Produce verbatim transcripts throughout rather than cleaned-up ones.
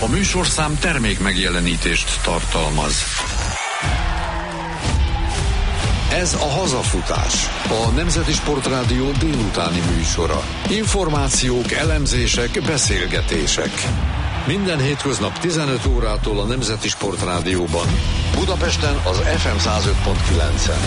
A műsorszám termék megjelenítést tartalmaz. Ez a Hazafutás, a Nemzeti Sportrádió délutáni műsora. Információk, elemzések, beszélgetések. Minden hétköznap tizenöt órától a Nemzeti Sportrádióban. Budapesten az ef em száz öt pont kilencen.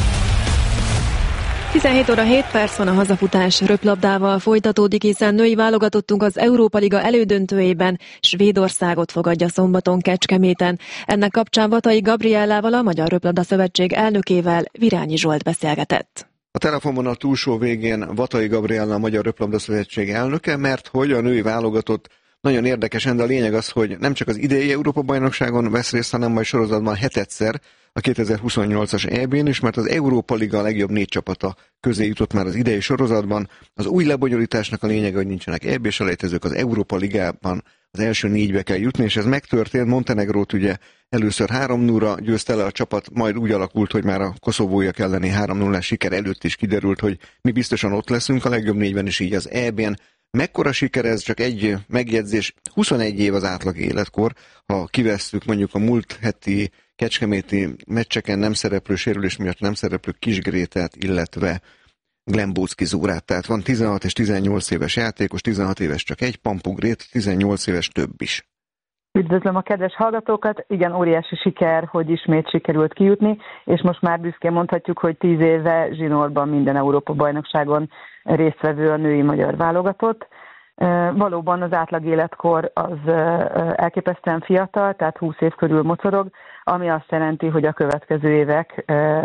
tizenhét óra hét perc van, a Hazafutás röplabdával folytatódik, hiszen női válogatottunk az Európa Liga elődöntőjében Svédországot fogadja szombaton Kecskeméten. Ennek kapcsán Vatai Gabriellával, a Magyar Röplabda Szövetség elnökével Virányi Zsolt beszélgetett. A telefonban a túlsó végén Vatai Gabriella, a Magyar Röplabda Szövetség elnöke, mert hogy a női válogatott nagyon érdekesen, de a lényeg az, hogy nem csak az idei Európa-bajnokságon vesz részt, hanem majd sorozatban hetedszer a kétezer-huszonnyolcas é bén is, mert az Európa Liga a legjobb négy csapata közé jutott már az idei sorozatban. Az új lebonyolításnak a lényege, hogy nincsenek é bé selejtezők, az Európa Ligában az első négybe kell jutni, és ez megtörtént. Montenegrót ugye először három nulla győzte le a csapat, majd úgy alakult, hogy már a koszovóiak elleni három nullás siker előtt is kiderült, hogy mi biztosan ott leszünk a legjobb négyben is, így az é bén. Mekkora siker ez? Csak egy megjegyzés, huszonegy év az átlag életkor, ha kivesszük mondjuk a múlt heti kecskeméti meccseken nem szereplő, sérülés miatt nem szereplő Kis Grétát, illetve Glembóczki Zórát. Tehát van tizenhat és tizennyolc éves játékos, tizenhat éves csak egy, Pampu Grét, tizennyolc éves több is. Üdvözlöm a kedves hallgatókat! Igen, óriási siker, hogy ismét sikerült kijutni, és most már büszkén mondhatjuk, hogy tíz éve zsinórban minden Európa-bajnokságon résztvevő a női magyar válogatott. Valóban az átlag életkor az elképesztően fiatal, tehát húsz év körül mocorog, ami azt jelenti, hogy a következő évek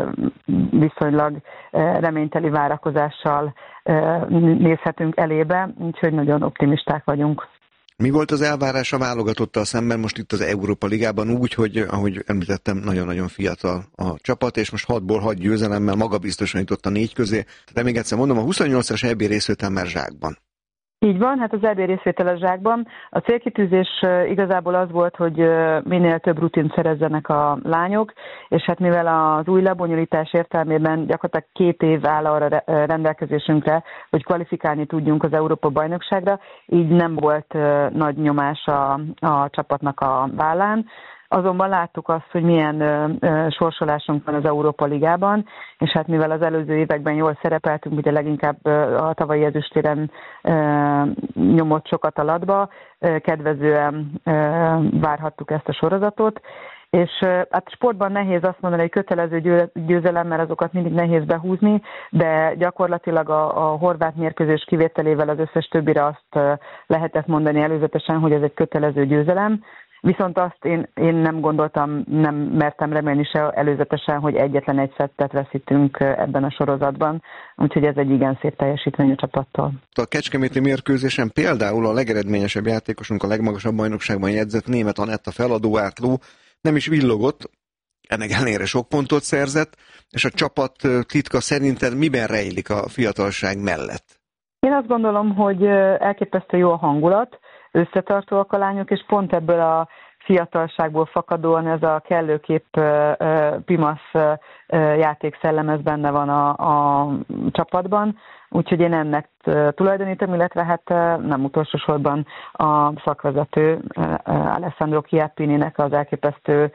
viszonylag reményteli várakozással nézhetünk elébe, úgyhogy nagyon optimisták vagyunk. Mi volt az elvárás a válogatottal szemben most itt az Európa Ligában úgy, hogy ahogy említettem, nagyon-nagyon fiatal a csapat, és most hatból hat győzelemmel magabiztosan jutott a négy közé. De még egyszer mondom, a huszonnyolcas é bé részvétel már zsákban. Így van, hát az é bé részvétel a zsákban. A célkitűzés igazából az volt, hogy minél több rutint szerezzenek a lányok, és hát mivel az új lebonyolítás értelmében gyakorlatilag két év áll arra rendelkezésünkre, hogy kvalifikálni tudjunk az Európa-bajnokságra, így nem volt nagy nyomás a, a csapatnak a vállán. Azonban láttuk azt, hogy milyen ö, ö, sorsolásunk van az Európa Ligában, és hát mivel az előző években jól szerepeltünk, ugye leginkább ö, a tavalyi ezüstéren ö, nyomott sokat a latba, ö, kedvezően ö, várhattuk ezt a sorozatot, és ö, hát sportban nehéz azt mondani, hogy kötelező győzelem, mert azokat mindig nehéz behúzni, de gyakorlatilag a, a horvát mérkőzés kivételével az összes többire azt ö, lehetett mondani előzetesen, hogy ez egy kötelező győzelem. Viszont azt én, én nem gondoltam, nem mertem remélni se előzetesen, hogy egyetlen egy szettet veszítünk ebben a sorozatban, úgyhogy ez egy igen szép teljesítmény a csapattól. A kecskeméti mérkőzésen például a legeredményesebb játékosunk, a legmagasabb bajnokságban jegyzett német Anetta feladó átló nem is villogott, ennek ellenére sok pontot szerzett, és a csapat titka szerinted miben rejlik a fiatalság mellett? Én azt gondolom, hogy elképesztő jó a hangulat, összetartóak a lányok, és pont ebből a fiatalságból fakadóan ez a kellőképp pimasz játékszellem, ez benne van a, a csapatban, úgyhogy én ennek tulajdonítom, illetve hát nem utolsó sorban a szakvezető Alessandro Chiappininek az elképesztő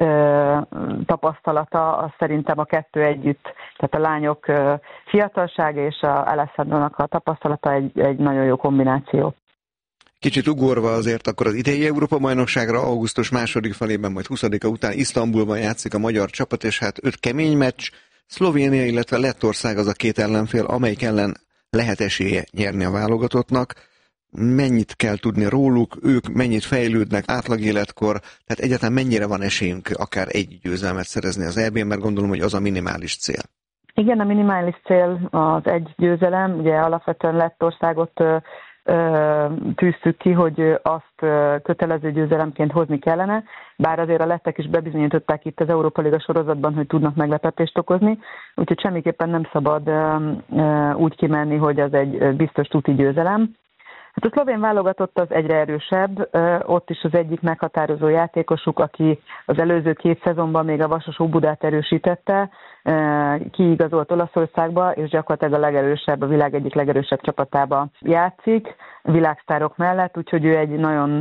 tapasztalata, az szerintem a kettő együtt, tehát a lányok fiatalsága és a Alessandronak a tapasztalata egy, egy nagyon jó kombináció. Kicsit ugorva azért akkor az idei Európa-bajnokságra augusztus második felében, majd huszadika után Isztambulban játszik a magyar csapat, és hát öt kemény meccs, Szlovénia, illetve Lettország az a két ellenfél, amelyik ellen lehet esélye nyerni a válogatottnak. Mennyit kell tudni róluk, ők mennyit fejlődnek, átlagéletkor, tehát egyáltalán mennyire van esélyünk akár egy győzelmet szerezni az é bén, mert gondolom, hogy az a minimális cél. Igen, a minimális cél az egy győzelem, ugye alapvetően Lettországot tűztük ki, hogy azt kötelező győzelemként hozni kellene, bár azért a lettek is bebizonyították itt az Európa Liga sorozatban, hogy tudnak meglepetést okozni, úgyhogy semmiképpen nem szabad úgy kimenni, hogy az egy biztos tuti győzelem. Hát a szlovén válogatott az egyre erősebb, ott is az egyik meghatározó játékosuk, aki az előző két szezonban még a Vasas Óbudát erősítette, kiigazolt Olaszországba, és gyakorlatilag a legerősebb, a világ egyik legerősebb csapatába játszik, világsztárok mellett, úgyhogy ő egy nagyon